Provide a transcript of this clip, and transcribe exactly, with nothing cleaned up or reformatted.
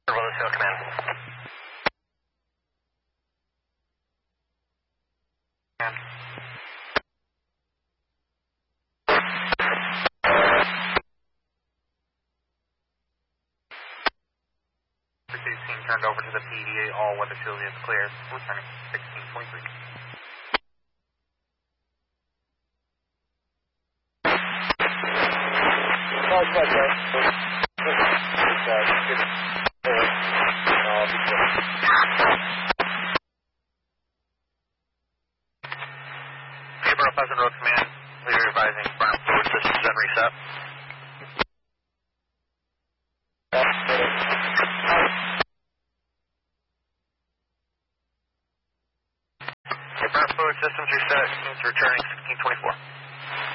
Well, this is Command. sixteen turned over to the P D A, all weather shield is clear. Returning sixteen twenty-three. Oh, it's like that. It's, uh, it's, uh, uh, Gabriel Pleasant Road Command, we're advising burn fluid systems and reset. Okay, burn fluid systems reset, returning sixteen twenty-four.